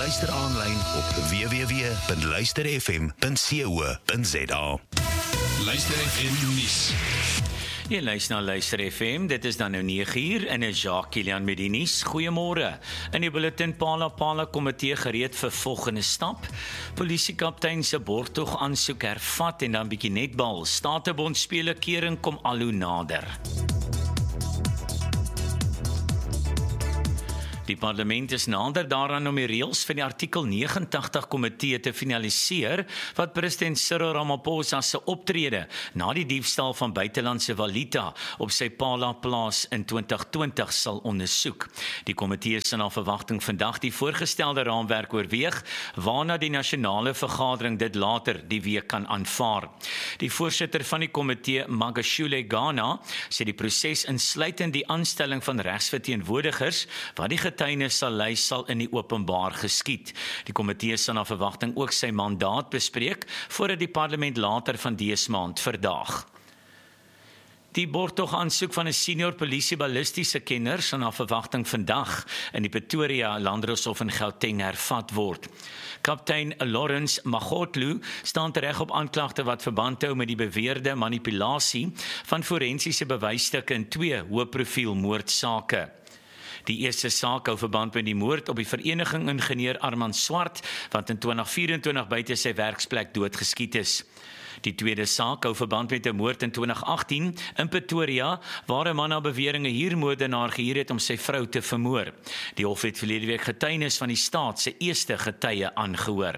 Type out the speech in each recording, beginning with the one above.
Luister aanlyn op www.luisterfm.co.za. Luister FM nuus. Jy luister na Luister FM, dit is dan nou 9uur en is Jacques Kilian met die nuus. Goeiemôre. In die bulletin Pala komitee gereed vir volgende stap. Polisiekaptein se borgtog aansoek hervat en dan bietjie netbal. Statebond spele kering kom al hoe nader. Die parlement is nader daaraan om die reëls van die artikel 89 komitee te finaliseer wat president Cyril Ramaphosa se optrede na die diefstal van buitelandse valuta op sy Pala plaas in 2020 sal ondersoek. Die komitee sal na verwagting vandag die voorgestelde raamwerk oorweeg, waarna die nasionale vergadering dit later die week kan aanvaar. Die voorsitter van die komitee, Magashule Ghana, sê die proses insluitend die aanstelling van regsverteenwoordigers wat die getuienis sal lei sal in die openbaar geskied. Die komitee sal na verwagting ook sy mandaat bespreek voordat die parlement later van dese maand verdaag. Die borgtog aansoek van 'n senior polisie ballistiese kenner sal na verwagting vandag in die Pretoria Landdroshof in Gauteng hervat word. Kaptein Lawrence Magotlu staan tereg op aanklagte wat verband hou met die beweerde manipulasie van forensiese bewysstukke in 2 hoëprofiel moordsake. Die eerste saak hou verband met die moord op die vereniging ingenieur Armand Swart, wat in 2024 buite sy werksplek doodgeskiet is. Die tweede saak hou verband met 'n moord in 2018 in Pretoria, waar 'n man na beweringe huurmoordenaar gehuur het om sy vrou te vermoor. Die hof het verlede week getuienis van die staat se eerste getuie aangehoor.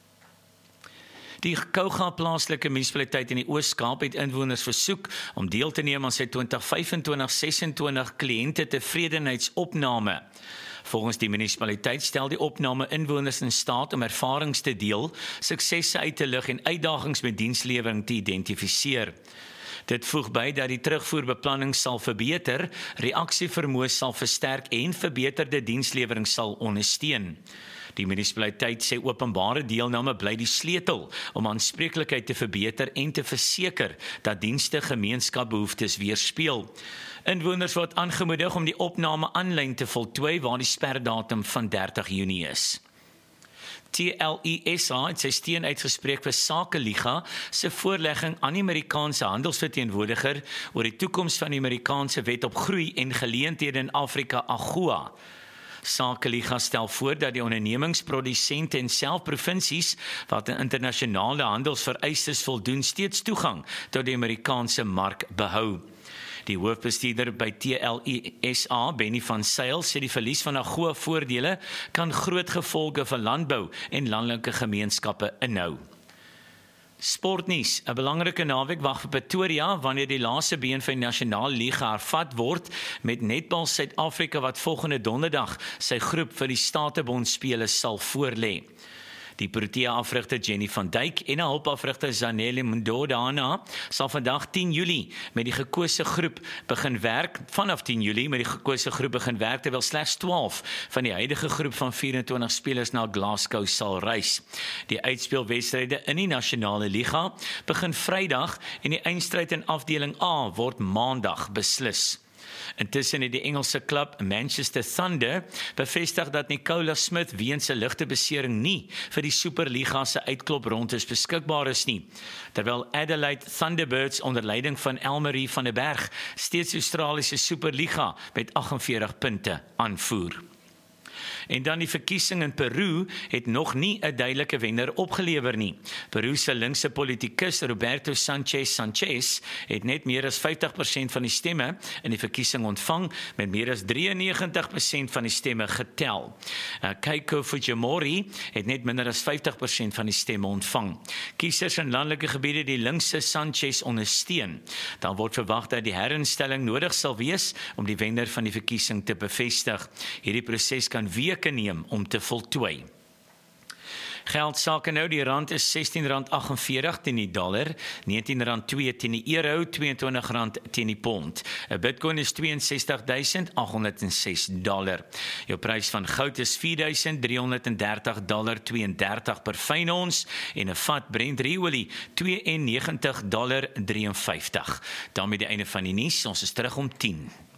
Die Kouga plaaslike munisipaliteit in die Oos-Kaap het inwoners versoek om deel te neem aan sy 2025-26 kliënte tevredenheidsopname. Volgens die munisipaliteit stel die opname inwoners in staat om ervarings te deel, suksesse uit te lig en uitdagings met dienslewering te identifiseer. Dit voeg by dat die terugvoerbeplanning sal verbeter, reaksievermoë sal versterk en verbeterde dienslewering sal ondersteun. Die munisipaliteit sê openbare deelname bly die sleutel om aanspreeklikheid te verbeter en te verseker dat dienste gemeenskapbehoeftes weerspieël. Inwoners word aangemoedig om die opname aanlyn te voltooi waar die sperdatum van 30 Junie is. TLESA het sy steun uitgespreek vir Sakeliga se voorlegging aan die Amerikaanse handelsverteenwoordiger oor die toekoms van die Amerikaanse wet op groei en geleenthede in Afrika, AGOA. Sakeliga stel voor dat die ondernemingsprodusente en selfprovinsies wat in internasionale handelsvereistes voldoen steeds toegang tot die Amerikaanse mark behou. Die hoofbestuurder by TLESA, Benny van Sail, sê die verlies van AGOA voordele kan groot gevolge vir landbou en landelike gemeenskappe inhou. Sportnuus, 'n belangrike naweek wag vir Pretoria wanneer die laaste been van die nasionale liga hervat word met netbal Suid-Afrika wat volgende donderdag sy groep vir die Statebond spele sal voorlê. Die Protea-afrigter Jenny van Dijk en 'n hulpafrigter Zanele Mndodana sal vandag 10 Julie met die gekose groep begin werk, vanaf 10 Julie met die gekose groep begin werk, terwyl slegs 12 van die huidige groep van 24 spelers na Glasgow sal reis. Die uitspelwedstryde in die nasionale liga begin Vrydag en die eindstryd in afdeling A word Maandag beslis. Intussen het die Engelse klub Manchester Thunder bevestig dat Nicola Smith weens 'n ligte besering nie vir die Superliga se uitkloprondes beskikbaar is nie, terwyl Adelaide Thunderbirds onder leiding van Elmarie van der Berg steeds Australiese Superliga met 48 punte aanvoer. En dan die verkiesing in Peru het nog nie 'n duidelike wenner opgelewer nie. Peru se linkse politikus Roberto Sanchez het net meer as 50% van die stemme in die verkiesing ontvang, met meer as 93% van die stemme getel. Keiko Fujimori het net minder as 50% van die stemme ontvang. Kiesers in landelike gebiede die linkse Sanchez ondersteun. Dan word verwag dat die herinstelling nodig sal wees om die wenner van die verkiesing te bevestig. Hierdie proses kan weke neem om te voltooi. Geldsake nou, die rand is R16.48 teen die dollar, R19.2 teen die euro, R22 teen die pond. 'n Bitcoin is $62.806. Jou prys van goud is $4.330.32 per fyn ons en 'n vat Brent olie $92.53. Daarmee die einde van die nuus, ons is terug om 10.